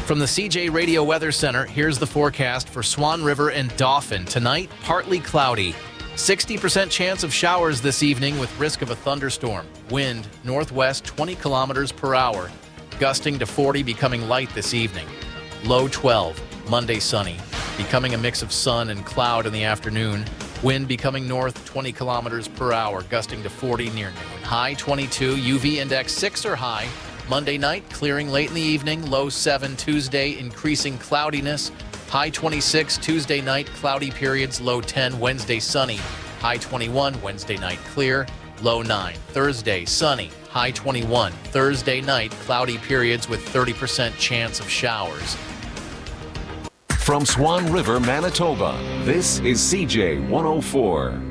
From the CJ Radio Weather Center, here's the forecast for Swan River and Dauphin. Tonight, partly cloudy. 60% chance of showers this evening with risk of a thunderstorm. Wind northwest 20 kilometers per hour. Gusting to 40, becoming light this evening. Low 12. Monday sunny. Becoming a mix of sun and cloud in the afternoon. Wind becoming north 20 kilometers per hour. Gusting to 40 near noon. High 22. UV index 6 or high. Monday night, clearing late in the evening, low 7. Tuesday, increasing cloudiness, high 26. Tuesday night, cloudy periods, low 10. Wednesday, sunny, high 21. Wednesday night, clear, low 9. Thursday, sunny, high 21. Thursday night, cloudy periods with 30% chance of showers. From Swan River, Manitoba, this is CJ 104.